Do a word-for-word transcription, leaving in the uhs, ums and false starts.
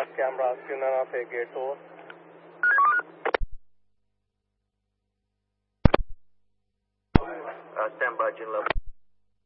Nav camera, Sinana पे gate four. Uh, stand by, June level.